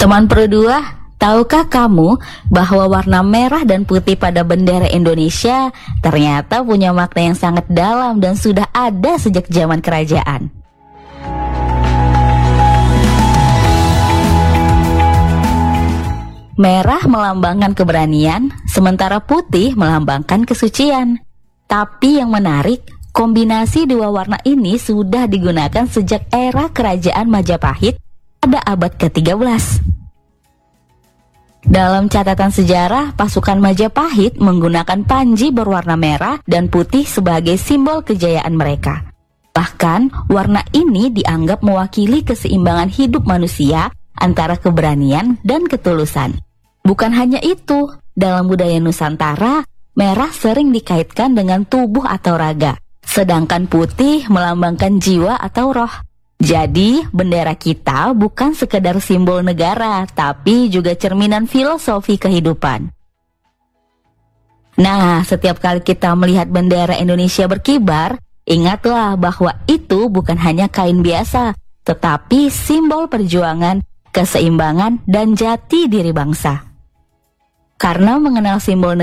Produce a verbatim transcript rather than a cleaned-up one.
Teman Pro dua, tahukah kamu bahwa warna merah dan putih pada bendera Indonesia ternyata punya makna yang sangat dalam dan sudah ada sejak zaman kerajaan? Merah melambangkan keberanian, sementara putih melambangkan kesucian. Tapi yang menarik, kombinasi dua warna ini sudah digunakan sejak era kerajaan Majapahit pada abad ke tiga belas. Dalam catatan sejarah, pasukan Majapahit menggunakan panji berwarna merah dan putih sebagai simbol kejayaan mereka. Bahkan, warna ini dianggap mewakili keseimbangan hidup manusia antara keberanian dan ketulusan. Bukan hanya itu, dalam budaya Nusantara, merah sering dikaitkan dengan tubuh atau raga, sedangkan putih melambangkan jiwa atau roh. Jadi, bendera kita bukan sekedar simbol negara, tapi juga cerminan filosofi kehidupan. Nah, setiap kali kita melihat bendera Indonesia berkibar, ingatlah bahwa itu bukan hanya kain biasa, tetapi simbol perjuangan, keseimbangan, dan jati diri bangsa. Karena mengenal simbol